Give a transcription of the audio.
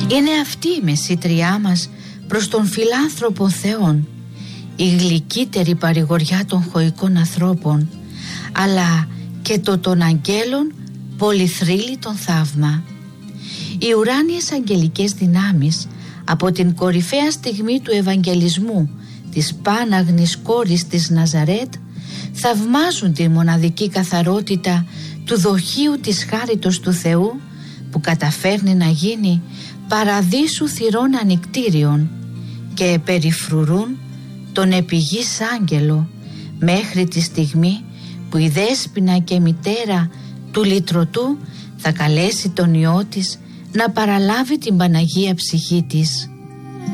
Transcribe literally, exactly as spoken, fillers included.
Είναι αυτή η μεσήτριά μας προς τον φιλάνθρωπο Θεόν, η γλυκύτερη παρηγοριά των χωικών ανθρώπων, αλλά και το των αγγέλων πολυθρύλιτον θαύμα. Οι ουράνιες αγγελικές δυνάμεις από την κορυφαία στιγμή του Ευαγγελισμού της πάναγνης κόρης της Ναζαρέτ θαυμάζουν τη μοναδική καθαρότητα του δοχείου της χάριτος του Θεού που καταφέρνει να γίνει παραδείσου θυρών ανικτήριων και περιφρουρούν τον επιγής άγγελο μέχρι τη στιγμή που η δέσποινα και μητέρα του λυτρωτού θα καλέσει τον Υιό της να παραλάβει την Παναγία ψυχή της.